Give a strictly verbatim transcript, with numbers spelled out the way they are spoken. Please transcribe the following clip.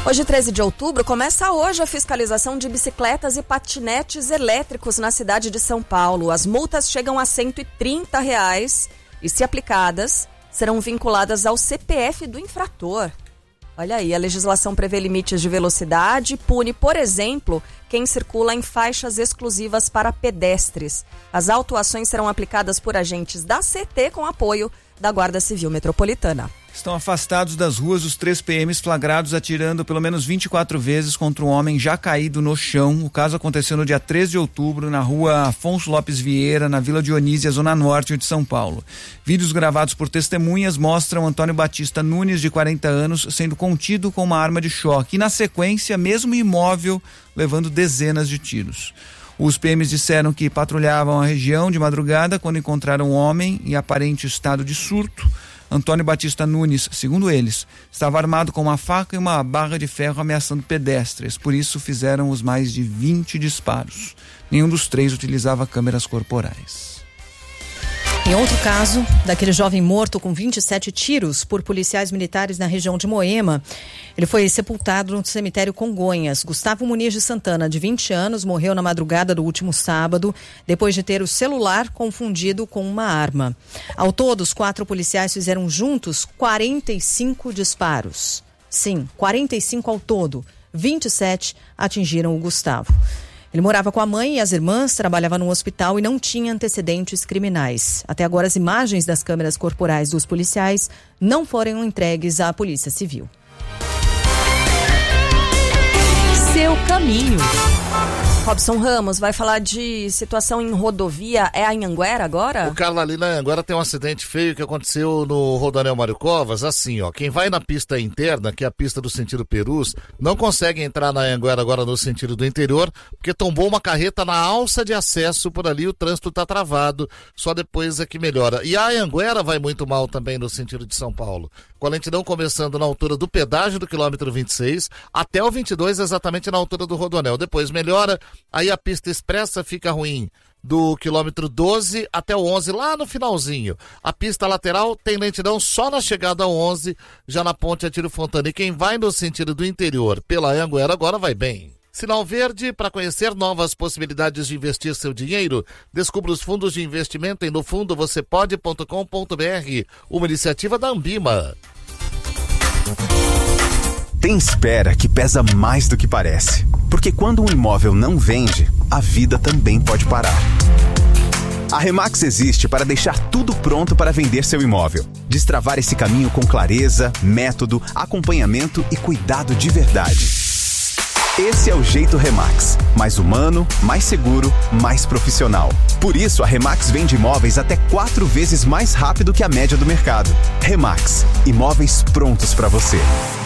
Hoje, treze de outubro, começa hoje a fiscalização de bicicletas e patinetes elétricos na cidade de São Paulo. As multas chegam a cento e trinta reais e, se aplicadas, serão vinculadas ao C P F do infrator. Olha aí, a legislação prevê limites de velocidade e pune, por exemplo, quem circula em faixas exclusivas para pedestres. As autuações serão aplicadas por agentes da C T com apoio da Guarda Civil Metropolitana. Estão afastados das ruas os três P Ms flagrados atirando pelo menos vinte e quatro vezes contra um homem já caído no chão. O caso aconteceu no dia treze de outubro, na rua Afonso Lopes Vieira, na Vila Dionísia, zona norte de São Paulo. Vídeos gravados por testemunhas mostram Antônio Batista Nunes, de quarenta anos, sendo contido com uma arma de choque e, na sequência, mesmo imóvel, levando dezenas de tiros. Os P Ms disseram que patrulhavam a região de madrugada quando encontraram um homem em aparente estado de surto. Antônio Batista Nunes, segundo eles, estava armado com uma faca e uma barra de ferro ameaçando pedestres. Por isso fizeram os mais de vinte disparos. Nenhum dos três utilizava câmeras corporais. Em outro caso, daquele jovem morto com vinte e sete tiros por policiais militares na região de Moema, ele foi sepultado no cemitério Congonhas. Gustavo Muniz de Santana, de vinte anos, morreu na madrugada do último sábado, depois de ter o celular confundido com uma arma. Ao todo, os quatro policiais fizeram juntos quarenta e cinco disparos. Sim, quarenta e cinco ao todo. vinte e sete atingiram o Gustavo. Ele morava com a mãe e as irmãs, trabalhava num hospital e não tinha antecedentes criminais. Até agora, as imagens das câmeras corporais dos policiais não foram entregues à Polícia Civil. Seu caminho. Robson Ramos vai falar de situação em rodovia. É a Anhanguera agora? O Carla, ali na Anhanguera tem um acidente feio que aconteceu no Rodoanel Mário Covas. Assim, ó, quem vai na pista interna, que é a pista do sentido Perus, não consegue entrar na Anhanguera agora no sentido do interior, porque tombou uma carreta na alça de acesso por ali, o trânsito tá travado, só depois é que melhora. E a Anhanguera vai muito mal também no sentido de São Paulo, com a lentidão começando na altura do pedágio do quilômetro vinte e seis até o vinte e dois, exatamente na altura do Rodoanel. Depois melhora. Aí a pista expressa fica ruim do quilômetro doze até o onze, lá no finalzinho. A pista lateral tem lentidão só na chegada ao onze, já na ponte Atílio Fontana. E quem vai no sentido do interior pela Anhanguera agora vai bem. Sinal verde para conhecer novas possibilidades de investir seu dinheiro. Descubra os fundos de investimento em no fundo você pode ponto com ponto br, uma iniciativa da Ambima. Tem espera que pesa mais do que parece. Porque quando um imóvel não vende, a vida também pode parar. A Remax existe para deixar tudo pronto para vender seu imóvel. Destravar esse caminho com clareza, método, acompanhamento e cuidado de verdade. Esse é o jeito Remax. Mais humano, mais seguro, mais profissional. Por isso, a Remax vende imóveis até quatro vezes mais rápido que a média do mercado. Remax. Imóveis prontos para você.